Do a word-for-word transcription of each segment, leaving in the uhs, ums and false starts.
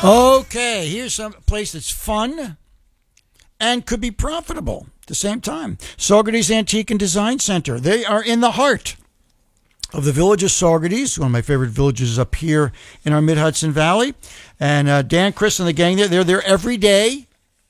Okay, here's some place that's fun and could be profitable at the same time. Saugerties Antique and Design Center. They are in the heart of the village of Saugerties, one of my favorite villages up here in our Mid-Hudson Valley. And uh, Dan, Chris, and the gang there, they're there every day.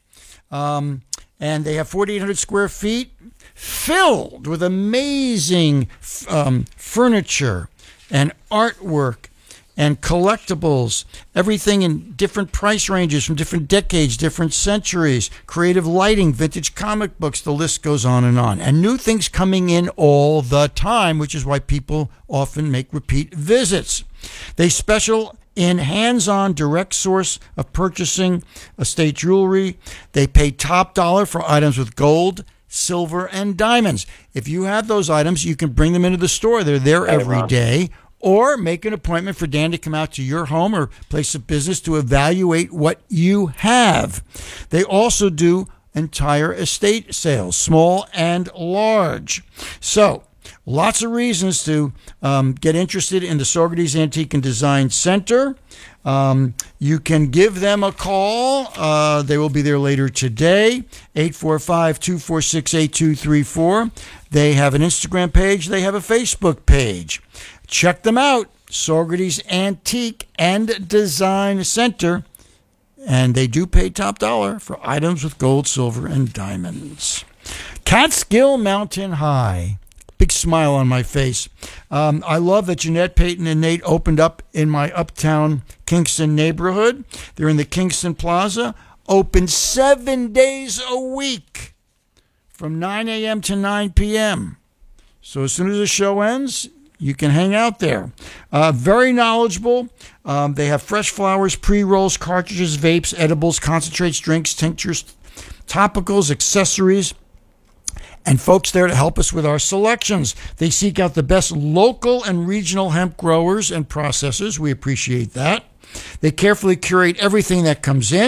Um, and they have forty-eight hundred square feet filled with amazing um, furniture and artwork and collectibles, everything in different price ranges from different decades, different centuries, creative lighting, vintage comic books, the list goes on and on. And new things coming in all the time, which is why people often make repeat visits. They special in hands-on direct source of purchasing estate jewelry. They pay top dollar for items with gold, silver, and diamonds. If you have those items, you can bring them into the store. They're there every day. Or make an appointment for Dan to come out to your home or place of business to evaluate what you have. They also do entire estate sales, small and large. So, lots of reasons to um, get interested in the Saugerties Antique and Design Center. Um, you can give them a call. Uh, they will be there later today, eight four five, two four six, eight two three four. They have an Instagram page. They have a Facebook page. Check them out, Saugerties Antique and Design Center. And they do pay top dollar for items with gold, silver, and diamonds. Catskill Mountain High. Big smile on my face. Um, I love that Jeanette, Peyton, and Nate opened up in my uptown Kingston neighborhood. They're in the Kingston Plaza, open seven days a week from nine a.m. to nine p.m. So as soon as the show ends, you can hang out there. Uh, very knowledgeable. Um, they have fresh flowers, pre-rolls, cartridges, vapes, edibles, concentrates, drinks, tinctures, topicals, accessories, and folks there to help us with our selections. They seek out the best local and regional hemp growers and processors. We appreciate that. They carefully curate everything that comes in.